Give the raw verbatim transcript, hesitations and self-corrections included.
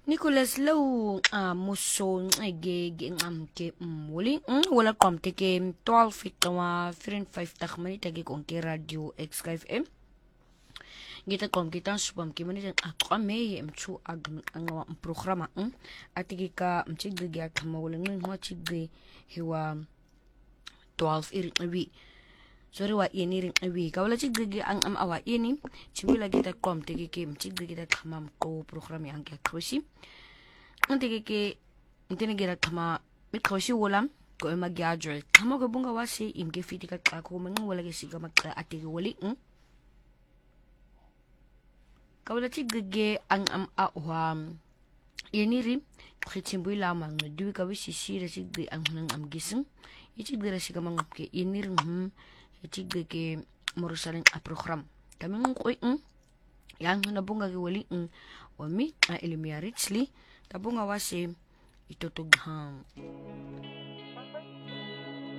Nicholas Low a muso ege ngamke muli wala qomte ke twaalf fitwa vierenvyftig minute ke konke radio X K F M ngita qomke tan subam ke minute aqame mchu agwa programa atike ka mchigge ya kama wala ngwa chigge hewa twaalf iri sorry wa yeni ring ewi ka wala chigge ang am awa yeni chibila kita qomte ke ke mchigge kita kama ko program yang ke kroshi antike ke ntene gira kama mikroshi wala ko emagyadre kama ko bunga wasi imke fitika ka ko mangi wala ke siga makka atike wali mm ka wala chigge ang am awa yeni ri khitimbuila mang du ka wisi sira chigge ang nang am gisin ichigge ra siga mangapke yeni ri hm chigge ke morusalin a program kami ngoy mm yang nabunga ke wali mm wami a elimia richly tabunga wasi itutugham